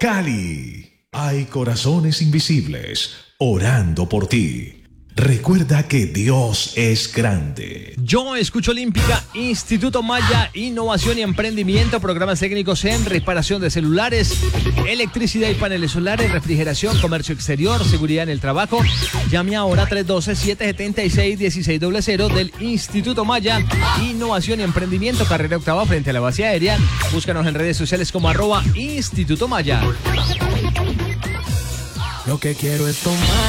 Cali. Hay corazones invisibles orando por ti. Recuerda que Dios es grande. Yo escucho Olímpica, Instituto Maya, Innovación y Emprendimiento, programas técnicos en reparación de celulares, electricidad y paneles solares, refrigeración, comercio exterior, seguridad en el trabajo. Llame ahora 312-776-1600 del Instituto Maya, Innovación y Emprendimiento, carrera octava frente a la base aérea. Búscanos en redes sociales como @Instituto Maya. Lo que quiero es tomar